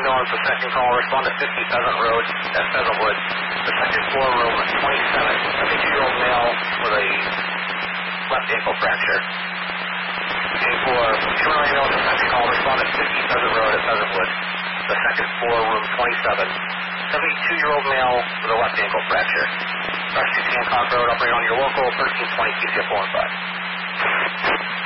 ambulance, the second call, respond to 50 Pheasant Road at Pheasantwood. The second floor room, 27, 72-year-old male with a left ankle fracture. Okay, for Toronto ambulance, the second call, respond to 50 Pheasant Road at Pheasantwood. The second floor room, 27, 72-year-old male with a left ankle fracture. Rescue Hancock Road, operate on your local 1320 QCF 415.